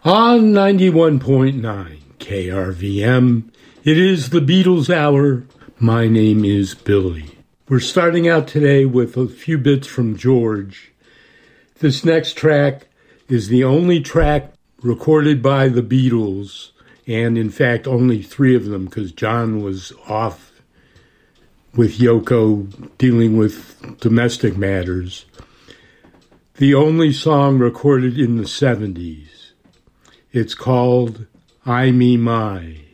On 91.9 KRVM, it is the Beatles Hour. My name is Billy. We're starting out today with a few bits from George. This next track is the only track recorded by the Beatles, and in fact only 3 of them because John was off with Yoko dealing with domestic matters. The only song recorded in the 70s. It's called I Me My.